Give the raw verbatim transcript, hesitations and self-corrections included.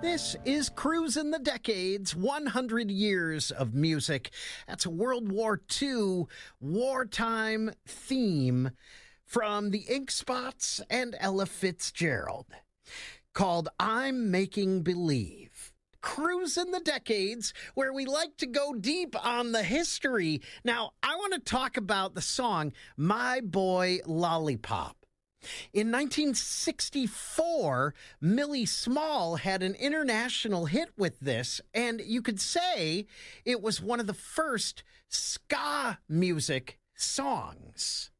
This is Cruisin' the Decades, one hundred years of music. That's a World War Two wartime theme from the Ink Spots and Ella Fitzgerald called I'm Making Believe. Cruisin' the Decades, where we like to go deep on the history. Now, I want to talk about the song My Boy Lollipop. In nineteen sixty-four, Millie Small had an international hit with this, and you could say it was one of the first ska music songs.